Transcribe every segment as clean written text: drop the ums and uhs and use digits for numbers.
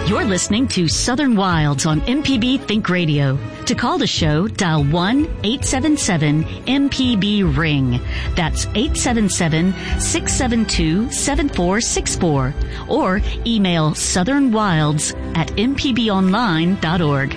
You're listening to Southern Wilds on MPB Think Radio. To call the show, dial 1-877-MPB-RING. That's 877-672-7464. Or email southernwilds@mpbonline.org.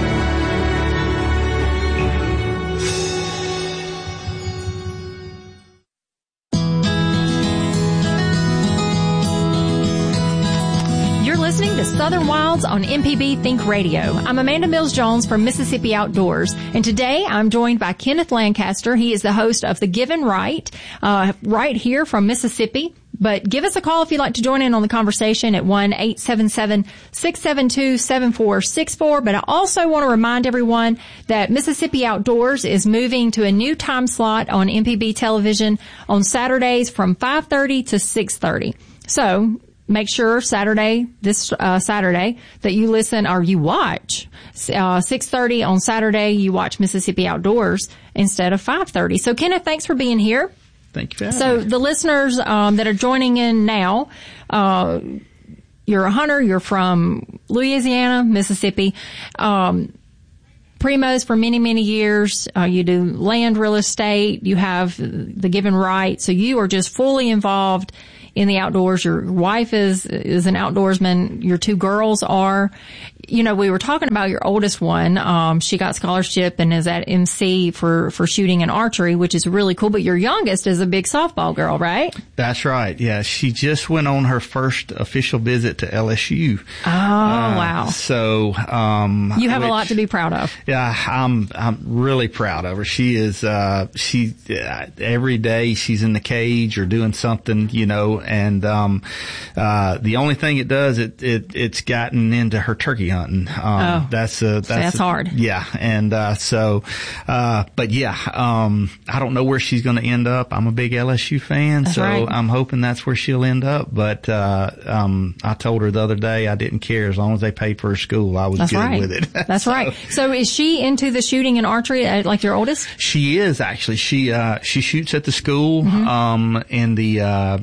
Listening to Southern Wilds on MPB Think Radio. I'm Amanda Mills-Jones from Mississippi Outdoors, and today I'm joined by Kenneth Lancaster. He is the host of The Given Right, right here from Mississippi. But give us a call if you'd like to join in on the conversation at 1-877-672-7464. But I also want to remind everyone that Mississippi Outdoors is moving to a new time slot on MPB television on Saturdays from 5:30 to 6:30. So make sure Saturday, that you listen or you watch 6:30 on Saturday. You watch Mississippi Outdoors instead of 5:30. So, Kenneth, thanks for being here. Thank you for having So, me. The listeners that are joining in now, you're a hunter. You're from Louisiana, Mississippi. Primos for many, many years. You do land, real estate. You have The Given Right. So you are just fully involved in the outdoors. Your wife is an outdoorsman. Your two girls are. You know, we were talking about your oldest one. She got scholarship and is at MC for shooting and archery, which is really cool. But your youngest is a big softball girl, right? That's right. Yeah. She just went on her first official visit to LSU. Oh, wow. So, you have a lot to be proud of. Yeah. I'm really proud of her. She is, every day she's in the cage or doing something, you know, and, the only thing it does, it's gotten into her turkey hunting. That's hard. Yeah. And, but yeah, I don't know where she's going to end up. I'm a big LSU fan, that's so right. I'm hoping that's where she'll end up. But, I told her the other day I didn't care as long as they paid for her school. I was that's good right. with it. That's right. So is she into the shooting and archery like your oldest? She is actually. She shoots at the school, in the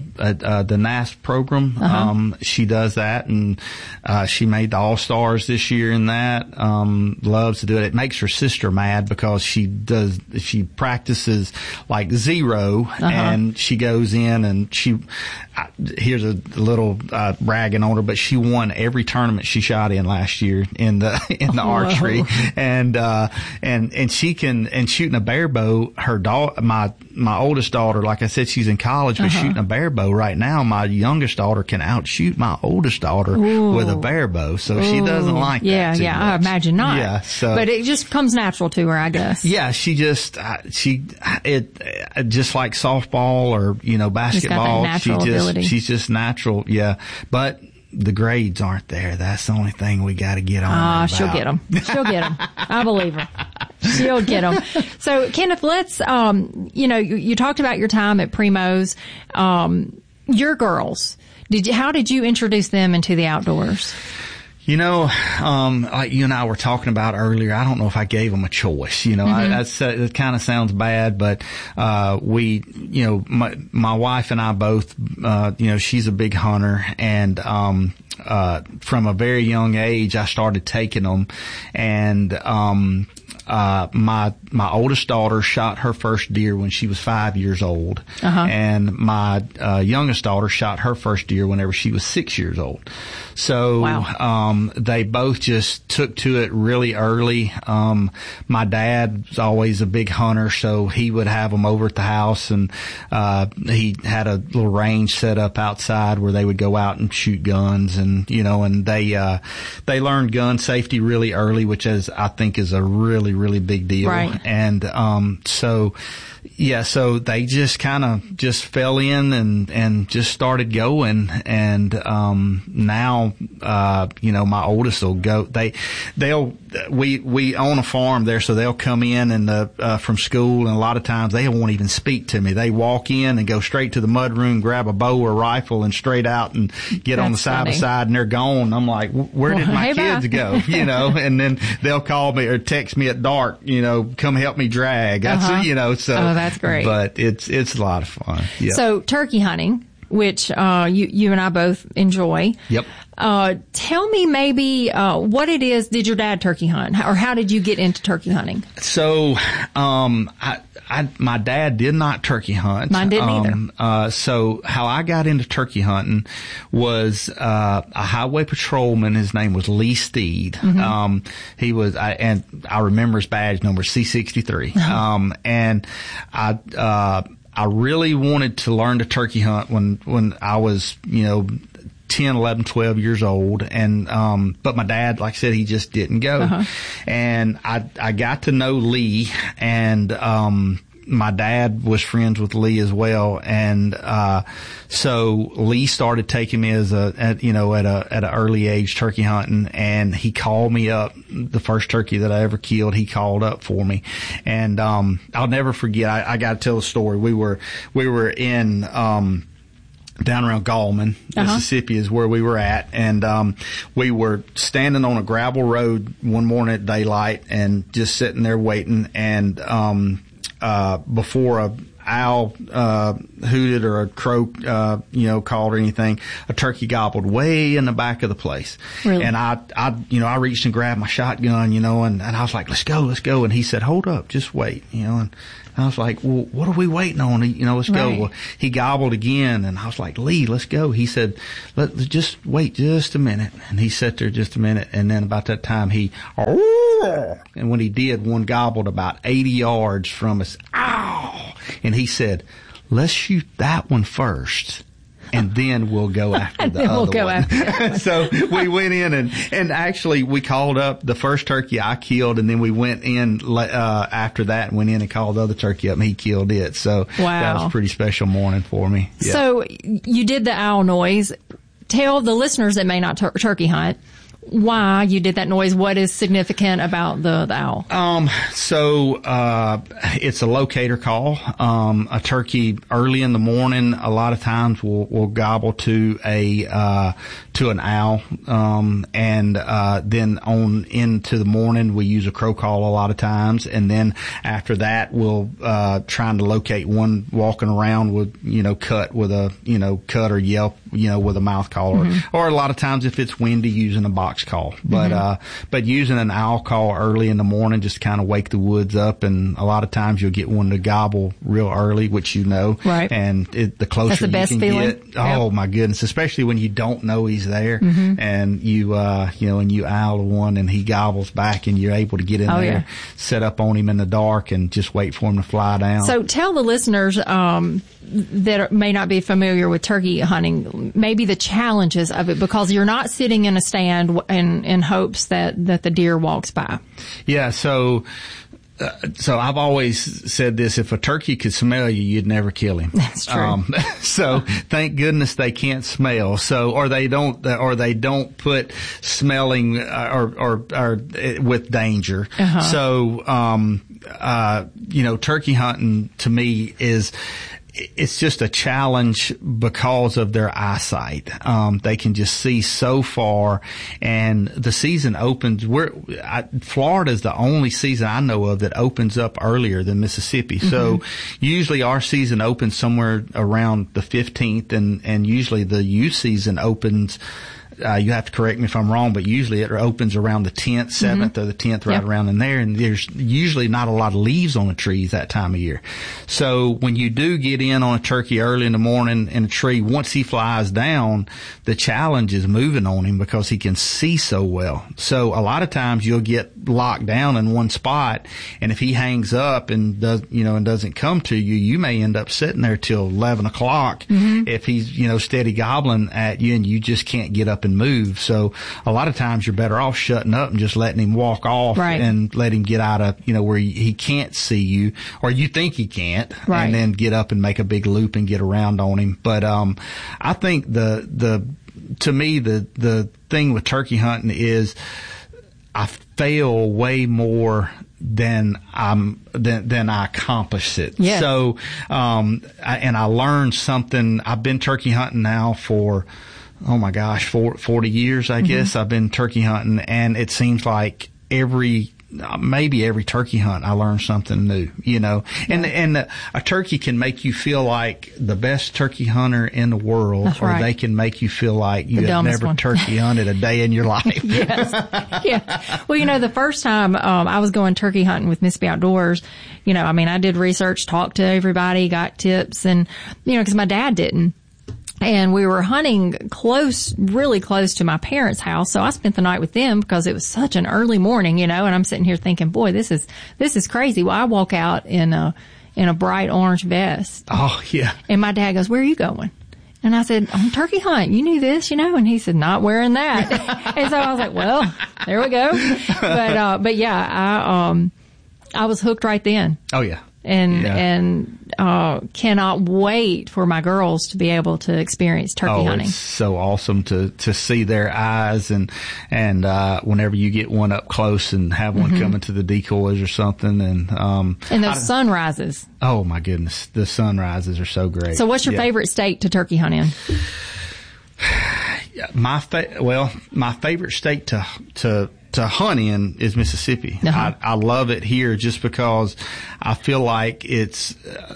NASP program. She does that, and, she made the All-Stars this year in that. Loves to do it. It makes her sister mad because she practices like zero, and she goes in and here's a little, bragging on her, but she won every tournament she shot in last year in the archery. And shooting a bear bow, her daughter, my oldest daughter, like I said, she's in college, but shooting a bear bow right now, my youngest daughter can outshoot my oldest daughter with a bear bow. So she doesn't like that too much. I imagine not. Yeah. So, but it just comes natural to her, I guess. Yeah. She just, just like softball or, you know, basketball. She's just natural. Yeah. But the grades aren't there. That's the only thing we got to get on. She'll get them. She'll get them. I believe her. She'll get them. So, Kenneth, let's, you talked about your time at Primos. Your girls, how did you introduce them into the outdoors? You know, like you and I were talking about earlier, I don't know if I gave them a choice. You know, it kind of sounds bad, but, my wife and I both, she's a big hunter, and, from a very young age, I started taking them, and, my oldest daughter shot her first deer when she was 5 years old, and my youngest daughter shot her first deer whenever she was 6 years old. So, they both just took to it really early. My dad's always a big hunter, so he would have them over at the house, and he had a little range set up outside where they would go out and shoot guns, and and they learned gun safety really early, which I think is a really, really big deal. Right. And so they just kind of just fell in and just started going, and now my oldest will go. We own a farm there, so they'll come in and from school, and a lot of times they won't even speak to me. They walk in and go straight to the mud room, grab a bow or rifle, and straight out and get on the side by side, and they're gone. I'm like, where did my kids go? And then they'll call me or text me at dark, come help me drag. That's so. Oh, that's great. But it's a lot of fun. Yeah. So turkey hunting. which you and I both enjoy. Yep. Tell me maybe what it is. Did your dad turkey hunt, or how did you get into turkey hunting? So, my dad did not turkey hunt. Mine didn't either. So how I got into turkey hunting was a highway patrolman. His name was Lee Steed. Mm-hmm. He was, and I remember his badge number, C63. And I really wanted to learn to turkey hunt when I was, 10, 11, 12 years old. And, but my dad, like I said, he just didn't go. Uh-huh. And I got to know Lee, and, my dad was friends with Lee as well. And, so Lee started taking me at an early age turkey hunting, and he called me up. The first turkey that I ever killed, he called up for me. And, I'll never forget, I got to tell the story. We were in, down around Gallman, Mississippi is where we were at. And, we were standing on a gravel road one morning at daylight and just sitting there waiting. And, before a owl, hooted or a crow, called or anything, a turkey gobbled way in the back of the place. Really? And I reached and grabbed my shotgun, and I was like, let's go. And he said, hold up, just wait, and I was like, well, what are we waiting on? Let's go. Right. Well, he gobbled again, and I was like, Lee, let's go. He said, let's just wait just a minute. And he sat there just a minute, and then about that time and when he did, one gobbled about 80 yards from us. Ow! And he said, let's shoot that one first, and then we'll go after the other one. So we went in and actually we called up the first turkey I killed, and then we went in after that and went in and called the other turkey up, and he killed it. So that was a pretty special morning for me. Yeah. So you did the owl noise. Tell the listeners that may not turkey hunt why you did that noise. What is significant about the owl? It's a locator call. A turkey early in the morning, a lot of times will gobble to an owl. Then on into the morning, we use a crow call a lot of times. And then after that, we'll, trying to locate one walking around with, cut with a, cut or yelp, with a mouth call, or a lot of times if it's windy, using a box call. But using an owl call early in the morning just to kind of wake the woods up, and a lot of times you'll get one to gobble real early, which right. And the closer you can get, oh my goodness, especially when you don't know he's there, and you owl one and he gobbles back, and you're able to get in there, set up on him in the dark, and just wait for him to fly down. So tell the listeners that may not be familiar with turkey hunting, maybe the challenges of it, because you're not sitting in a stand in hopes that the deer walks by. Yeah. So I've always said this: if a turkey could smell you, you'd never kill him. That's true. So thank goodness they can't smell. or they don't put smelling or with danger. So turkey hunting to me it's just a challenge because of their eyesight. They can just see so far, and the season opens. Florida is the only season I know of that opens up earlier than Mississippi. So usually our season opens somewhere around the 15th, and usually the youth season opens. You have to correct me if I'm wrong, but usually it opens around the 10th, 7th, or the 10th, right around in there. And there's usually not a lot of leaves on the trees that time of year. So when you do get in on a turkey early in the morning in a tree, once he flies down, the challenge is moving on him because he can see so well. So a lot of times you'll get locked down in one spot, and if he hangs up and doesn't come to you, you may end up sitting there till 11 o'clock if he's, steady gobbling at you, and you just can't get up and move. So a lot of times you're better off shutting up and just letting him walk off, and let him get out of, where he can't see you, or you think he can't, and then get up and make a big loop and get around on him. But, I think to me, the thing with turkey hunting is I fail way more than I accomplish it. Yes. So, I learned something. I've been turkey hunting now for, 40 years, I guess. I've been turkey hunting, and it seems like every maybe every turkey hunt I learn something new, you know, and a turkey can make you feel like the best turkey hunter in the world, That's or right. they can make you feel like you have never turkey hunted a day in your life. Yes. Yeah. Well, you know, the first time, I was going turkey hunting with Mississippi Outdoors, you know, I mean, I did research, talked to everybody, got tips, and, you know, cause my dad didn't. And we were hunting really close to my parents' house. So I spent the night with them because it was such an early morning, you know, and I'm sitting here thinking, boy, this is crazy. Well, I walk out in a bright orange vest. Oh, yeah. And my dad goes, where are you going? And I said, on turkey hunt. You knew this, you know? And he said, not wearing that. And so I was like, well, there we go. But yeah, I was hooked right then. Oh, yeah. And cannot wait for my girls to be able to experience turkey hunting. It's so awesome to see their eyes and whenever you get one up close and have one coming to the decoys or something, and those sunrises. Oh my goodness, the sunrises are so great. So what's your favorite state to turkey hunt in? My favorite state to hunt in is Mississippi. Uh-huh. I love it here just because I feel like it's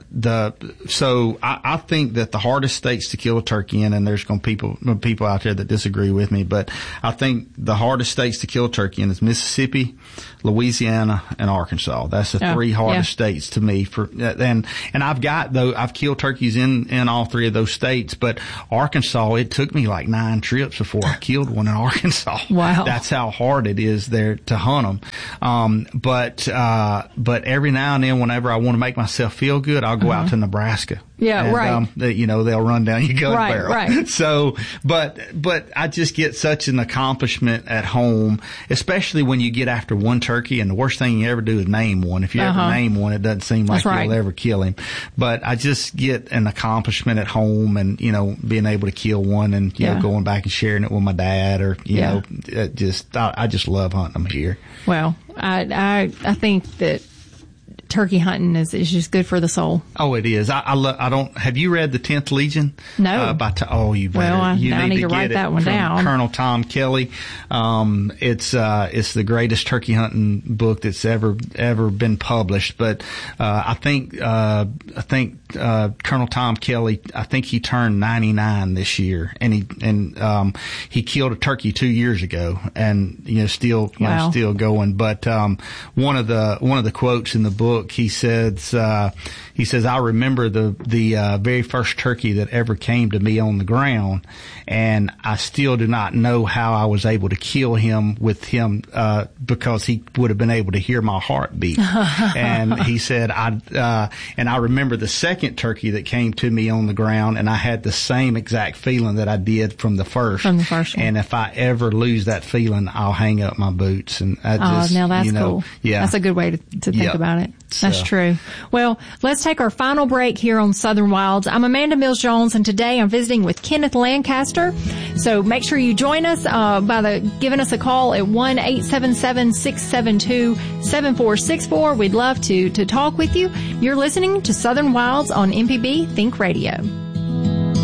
I think that the hardest states to kill a turkey in, and there's going to be people out there that disagree with me, but I think the hardest states to kill a turkey in is Mississippi, Louisiana, and Arkansas. That's the three hardest states to me and I've killed turkeys in all three of those states, but Arkansas, it took me like 9 trips before I killed one in Arkansas. Wow. That's how hard it is there to hunt them. But every now and then, whenever I want to make myself feel good, I'll go out to Nebraska. Yeah, and, right. They'll run down your gun barrel. Right. So, but I just get such an accomplishment at home, especially when you get after one turkey, and the worst thing you ever do is name one. If you ever name one, it doesn't seem like you'll ever kill him. But I just get an accomplishment at home, and, you know, being able to kill one, and, you know, going back and sharing it with my dad, or, you know, I just love hunting them here. Well, I think that turkey hunting is just good for the soul. Oh, it is. I don't. Have you read The 10th Legion? No. You better. Well, you I need to write that one down. Colonel Tom Kelly. It's the greatest turkey hunting book that's ever been published. But I think Colonel Tom Kelly, I think he turned 99 this year, and he killed a turkey 2 years ago, and, you know, still going. But one of the quotes in the book, he says, I remember the very first turkey that ever came to me on the ground, and I still do not know how I was able to kill him because he would have been able to hear my heartbeat. And he said, I remember the second turkey that came to me on the ground, and I had the same exact feeling that I did from the first. From the first one. And if I ever lose that feeling, I'll hang up my boots. And now that's cool. Yeah. That's a good way to think about it. That's true. Well, let's take our final break here on Southern Wilds. I'm Amanda Mills Jones, and today I'm visiting with Kenneth Lancaster. So make sure you join us by giving us a call at 1-877-672-7464. We'd love to talk with you. You're listening to Southern Wilds on MPB Think Radio.